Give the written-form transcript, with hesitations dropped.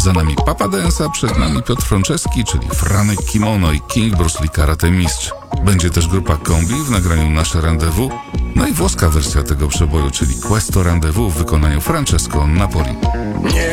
Za nami Papa Dance, a przed nami Piotr Franceski, czyli Franek Kimono i King Bruce Lee Karate Mistrz. Będzie też grupa Kombi w nagraniu Nasze Rendezvous, no i włoska wersja tego przeboju, czyli Questo Rendezvous w wykonaniu Francesco Napoli.